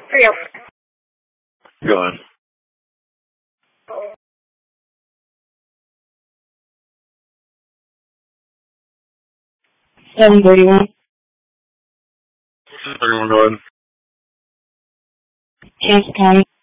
Go on. $7.31. Everyone go ahead. Chance County.